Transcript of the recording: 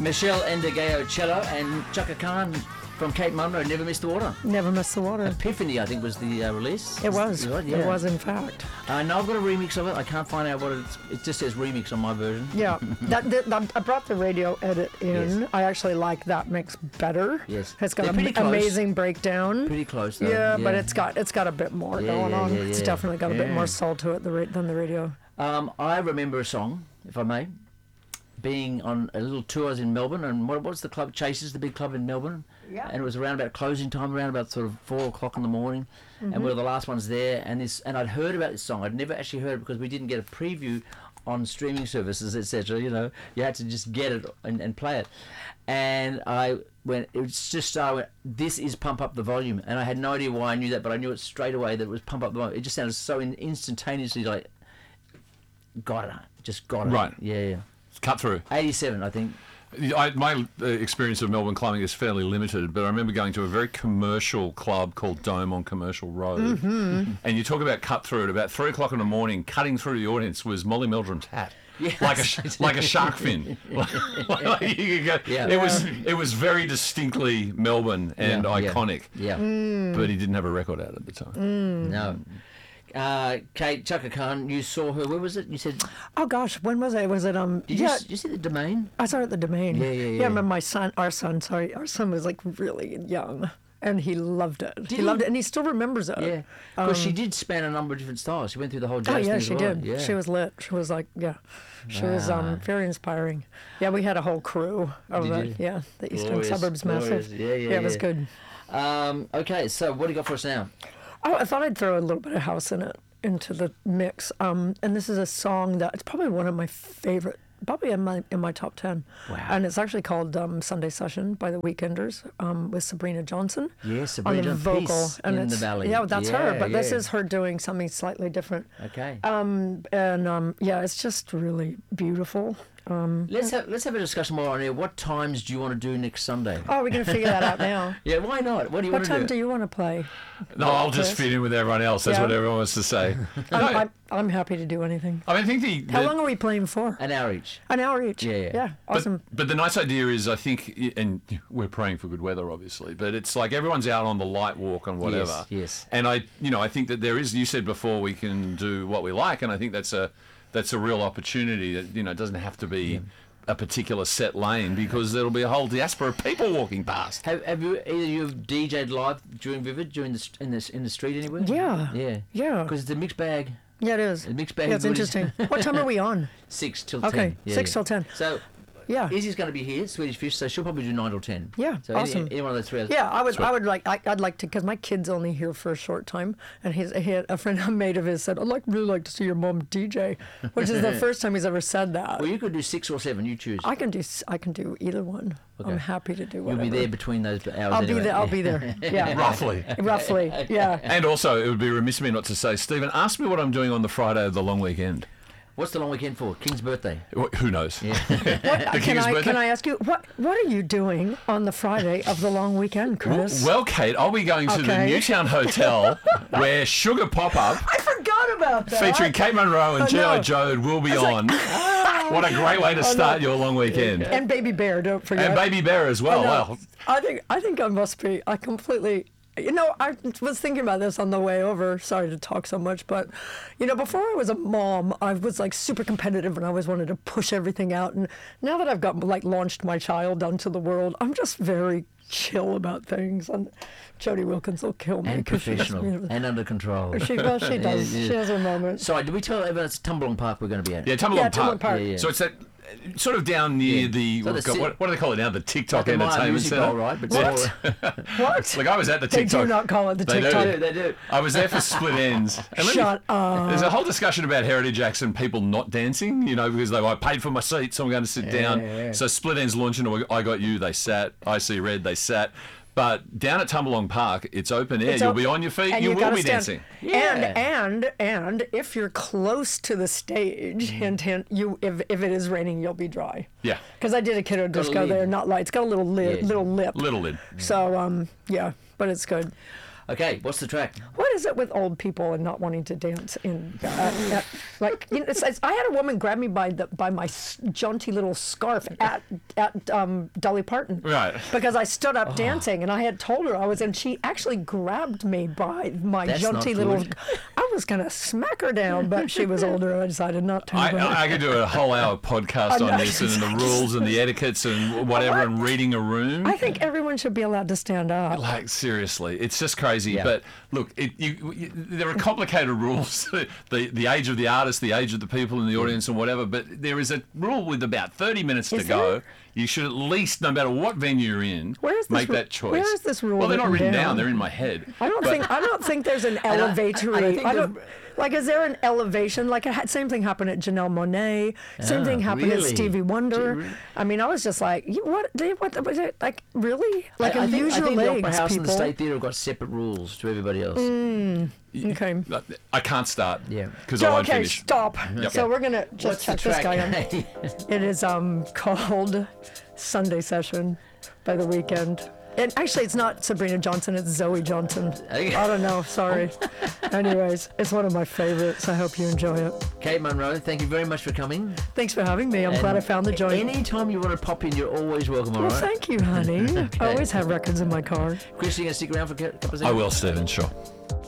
Michelle Endegayo cello and Chaka Khan from Kate Munro, Never Miss the Water. Never Miss the Water. Epiphany, I think, was the release. It was. Right, yeah. It was, in fact. No, I've got a remix of it. I can't find out what it's... It just says remix on my version. Yeah. I brought the radio edit in. Yes. I actually like that mix better. Yes. It's got an amazing breakdown. Pretty close, though. Yeah, but it's got a bit more going on. It's definitely got a bit more soul to it than the radio. I remember a song, if I may, being on a little tour. I was in Melbourne, and what's the club? Chasers, the big club in Melbourne. Yeah. And it was around about closing time, around about sort of 4 o'clock in the morning, and we were the last ones there. And I'd heard about this song. I'd never actually heard it because we didn't get a preview on streaming services, etc. You know, you had to just get it and play it. And this is Pump Up the Volume, and I had no idea why I knew that, but I knew it straight away that it was Pump Up the Volume. It just sounded so instantaneously like, got it, just got it. Right. Yeah. It's cut through. 87, I think. My experience of Melbourne clubbing is fairly limited, but I remember going to a very commercial club called Dome on Commercial Road. And you talk about cut through. At about 3 o'clock in the morning, cutting through the audience was Molly Meldrum's hat. Yes. like a shark fin. It was very distinctly Melbourne and iconic. Yeah. But he didn't have a record out at the time. No. Kate, Chaka Khan, you saw her. Where was it? You said... Oh, gosh, when was it? Was it... Did you see the Domain? I saw it at the Domain. Yeah. My son, our son was like really young, and he loved it. He loved it, and he still remembers it. Yeah. Because she did span a number of different styles. She went through the whole jazz thing as she well. did. Yeah. She was lit. She was like, She was very inspiring. Yeah, we had a whole crew of it. Yeah, the Eastern Suburbs Massive. Yeah, it was good. Okay, so what do you got for us now? Oh, I thought I'd throw a little bit of house into the mix. And this is a song that it's probably one of my favorite, probably in my top 10. Wow. And it's actually called Sunday Session by the Weekenders with Sabrina Johnson. Yes, Sabrina on the vocal. Peace and in the Valley. Yeah, that's her. But this is her doing something slightly different. Okay. It's just really beautiful. Let's have a discussion more on here. What times do you want to do next Sunday? Oh, we're going to figure that out now. Yeah, why not? What do you want to do? What time do you want to play? No, I'll just fit in with everyone else. That's what everyone wants to say. I'm happy to do anything. I think How long are we playing for? An hour each. An hour each. Yeah. Awesome. But the nice idea is, I think, and we're praying for good weather, obviously, but it's like everyone's out on the light walk and whatever. Yes. And I think that there is. You said before we can do what we like, and I think that's a real opportunity. That it doesn't have to be a particular set lane, because there'll be a whole diaspora of people walking past. Have you either you DJ'd live during Vivid in the street anywhere? Yeah. Because it's a mixed bag. Yeah, it is. A mixed bag. Yeah, it's interesting. What time are we on? 6 till 10. Okay, 6 till 10. So. Yeah. Izzy's going to be here, Swedish Fish, so she'll probably do 9 till 10. Yeah, so awesome. Any one of those 3 hours. Yeah, I'd like to, because my kid's only here for a short time, and he had a friend, a mate of his, said, I'd really like to see your mom DJ, which is the first time he's ever said that. Well, you could do 6 or 7, you choose. I can do either one. Okay. I'm happy to do whatever. You'll be there between those hours. I'll be there. Yeah. Roughly. Yeah. And also, it would be remiss of me not to say, Stephen, ask me what I'm doing on the Friday of the long weekend. What's the long weekend for? King's birthday. Who knows? Yeah. Can I ask you, what are you doing on the Friday of the long weekend, Chris? Well, Kate, I'll be going to the Newtown Hotel where Sugar Pop-Up, I forgot about that. featuring Kate Munro and G.I. Joe, will be on. What a great way to start your long weekend. And Baby Bear, don't forget. And Baby Bear as well. Well, I think I must be. I completely. I was thinking about this on the way over. Sorry to talk so much, but, before I was a mom, I was like super competitive and I always wanted to push everything out. And now that I've got launched my child onto the world, I'm just very chill about things. And Jodie Wilkins will kill me. And professional and under control. She does. She has her moments. Sorry, did we tell everyone it's Tumbalong Park we're going to be at? Yeah, Tumbalong Park. Yeah. So it's that sort of down near the, what do they call it now? The TikTok Entertainment Centre. Right? But What? Like I was at the They TikTok. do not call it the TikTok. They do. I was there for Split Ends. And Shut up. There's a whole discussion about Heritage Acts and people not dancing, because I paid for my seat, so I'm going to sit down. Yeah. So Split Ends launching I Got You, they sat. I See Red, they sat. But down at Tumbalong Park, it's open air. You'll be on your feet. And you will be stand. dancing. Yeah. And if you're close to the stage, hint, if it is raining, you'll be dry. Yeah. Because I did a kiddo disco there, not light. It's got a little lid. Little lid. So but it's good. Okay, what's the track? What is it with old people and not wanting to dance in like I had a woman grab me by my jaunty little scarf at Dolly Parton, Right. because I stood up dancing, and I had told her I was, and she actually grabbed me by my That's jaunty not little. good. I was gonna smack her down, but she was older. I decided not to. I could do a whole hour podcast I on know, this and the rules and the etiquettes and whatever and reading a room. I think everyone should be allowed to stand up. Like, seriously, it's just crazy. Yeah. But look, there are complicated rules. the age of the artist, the age of the people in the audience and whatever. But there is a rule with about 30 minutes to Is go. there? You should at least, no matter what venue you're in, Where is this make ru- that choice. where is this rule Well, they're not written written down. down? They're in my head. I don't think there's an elevatory. think I don't. Like, is there an elevation? Like, same thing happened at Janelle Monáe. Same thing happened really? at Stevie Wonder. Really? I mean, I was just like, what was it? Like, really? Like, I use your think the Opera legs, House and people. the State Theatre have got separate rules to everybody else. Okay. I can't start. Yeah. Because I won't Okay, finish. stop. Yep. So we're gonna just What's the check this track? guy in. It is called Sunday Session by The Weeknd. And actually, it's not Sabrina Johnson, it's Zoe Johnson. Okay. I don't know, sorry. Anyways, it's one of my favorites. I hope you enjoy it. Kate Munro, thank you very much for coming. Thanks for having me. I'm glad I found the joint. Anytime you want to pop in, you're always welcome, all Well, right? thank you, honey. I always have records in my car. Chris, you going to stick around for a couple of seconds? I will, Stephen, sure.